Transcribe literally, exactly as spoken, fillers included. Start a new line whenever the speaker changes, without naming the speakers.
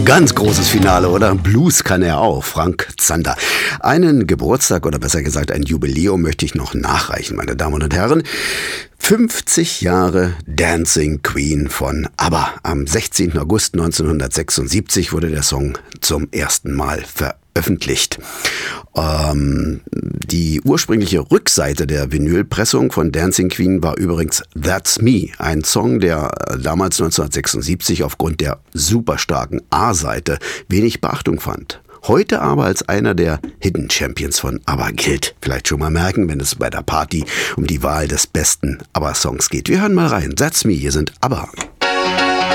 Ganz großes Finale, oder? Blues kann er auch, Frank Zander. Einen Geburtstag oder besser gesagt ein Jubiläum möchte ich noch nachreichen, meine Damen und Herren. fünfzig Jahre Dancing Queen von ABBA. Am sechzehnten August neunzehnhundertsechsundsiebzig wurde der Song zum ersten Mal veröffentlicht. Ähm, die ursprüngliche Rückseite der Vinylpressung von Dancing Queen war übrigens That's Me, ein Song, der damals neunzehnhundertsechsundsiebzig aufgrund der super starken A-Seite wenig Beachtung fand. Heute aber als einer der Hidden Champions von ABBA gilt. Vielleicht schon mal merken, wenn es bei der Party um die Wahl des besten ABBA-Songs geht. Wir hören mal rein. That's Me, hier sind ABBA.